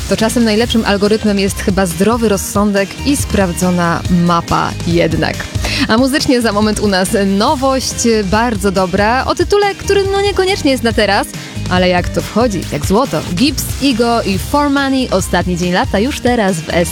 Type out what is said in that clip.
to czasem najlepszym algorytmem jest chyba zdrowy rozsądek i sprawdzona mapa jednak. A muzycznie za moment u nas nowość, bardzo dobra, o tytule, który niekoniecznie jest na teraz, ale jak to wchodzi, jak złoto. Gibbs, Ego i For Money, ostatni dzień lata już teraz w